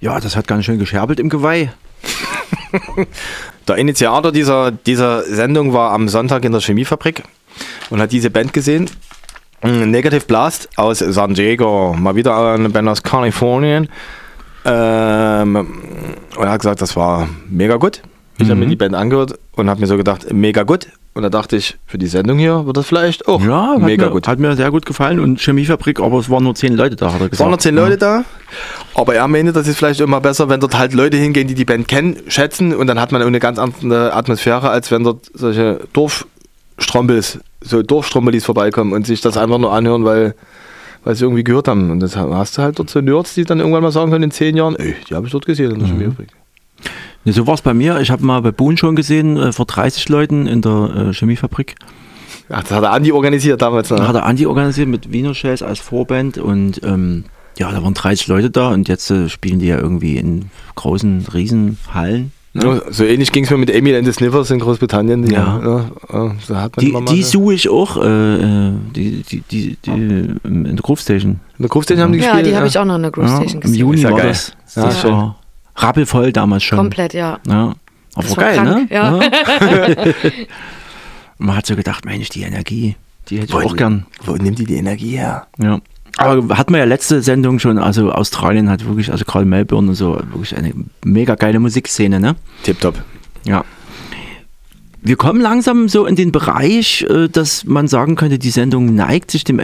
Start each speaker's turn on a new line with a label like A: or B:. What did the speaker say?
A: Ja, das hat ganz schön gescherbelt im Geweih.
B: Der Initiator dieser Sendung war am Sonntag in der Chemiefabrik und hat diese Band gesehen. Negative Blast aus San Diego, mal wieder eine Band aus Kalifornien. Und er hat gesagt, das war mega gut. Ich habe mir die Band angehört und habe mir so gedacht, mega gut. Und da dachte ich, für die Sendung hier wird das vielleicht auch mega gut.
A: Hat mir sehr gut gefallen und Chemiefabrik, aber es waren nur 10 Leute da, hat er gesagt.
B: Es waren nur 10 Leute da, aber er meinte, das ist vielleicht immer besser, wenn dort halt Leute hingehen, die Band kennen, schätzen und dann hat man eine ganz andere Atmosphäre, als wenn dort solche Dorfstrombelis vorbeikommen und sich das einfach nur anhören, weil sie irgendwie gehört haben. Und das hast du halt dort so Nerds, die dann irgendwann mal sagen können in 10 Jahren, ey, die habe ich dort gesehen in der Chemiefabrik.
A: Ja, so war es bei mir. Ich habe mal bei Boon schon gesehen, vor 30 Leuten in der Chemiefabrik.
B: Ach, das hat der Andi organisiert damals. Ne?
A: Hat der Andi organisiert mit Wiener Shells als Vorband und ja, da waren 30 Leute da und jetzt spielen die ja irgendwie in großen, riesen Hallen.
B: Ja, so ähnlich ging es mir mit Emil and the Sniffers in Großbritannien. Die
A: suche ich auch in der Groove Station.
B: In der Groove Station haben die gespielt?
C: Ja, die habe ich auch noch in der Groove Station gesehen.
A: Im Juni
B: ja
A: war
B: geil.
A: das.
B: Ja,
A: Das war rappelvoll damals schon.
C: Komplett, ja.
A: Aber
C: Das
A: war geil,
C: krank,
A: ne?
C: ja.
A: Man hat so gedacht, Mensch, die Energie, die hätte ich auch gern.
B: Wo nimmt die Energie her?
A: Ja. Aber hatten wir ja letzte Sendung schon, also Australien hat wirklich, also gerade Melbourne und so, wirklich eine mega geile Musikszene, ne?
B: Tipptopp.
A: Ja. Wir kommen langsam so in den Bereich, dass man sagen könnte, die Sendung neigt sich dem